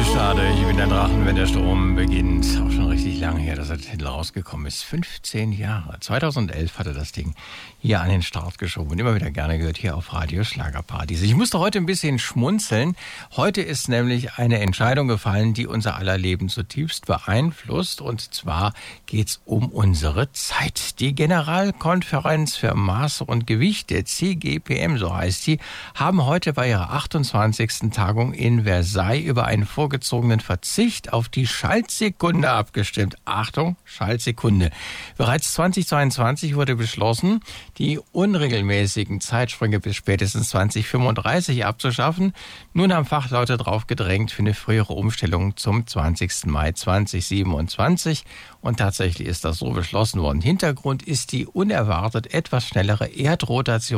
Schade, ich bin der Drachen, wenn der Sturm beginnt. Auch schon richtig lange her, dass der Titel rausgekommen ist. 15 Jahre. 2011 hatte das Ding hier an den Start geschoben und immer wieder gerne gehört hier auf Radio Schlagerpartys. Ich musste heute ein bisschen schmunzeln. Heute ist nämlich eine Entscheidung gefallen, die unser aller Leben zutiefst beeinflusst. Und zwar geht's um unsere Zeit. Die Generalkonferenz für Maße und Gewichte, CGPM, so heißt sie, haben heute bei ihrer 28. Tagung in Versailles über einen vorgezogenen Verzicht auf die Schaltsekunde abgestimmt. Achtung, Schaltsekunde. Bereits 2022 wurde beschlossen, die unregelmäßigen Zeitsprünge bis spätestens 2035 abzuschaffen. Nun haben Fachleute drauf gedrängt für eine frühere Umstellung zum 20. Mai 2027. Und tatsächlich ist das so beschlossen worden. Hintergrund ist die unerwartet etwas schnellere Erdrotation